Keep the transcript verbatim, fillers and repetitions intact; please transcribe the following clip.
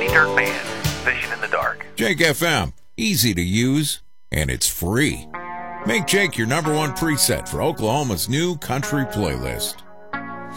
Mighty Dirt Band, Vision in the Dark. Jake F M, easy to use, and it's free. Make Jake your number one preset for Oklahoma's new country playlist.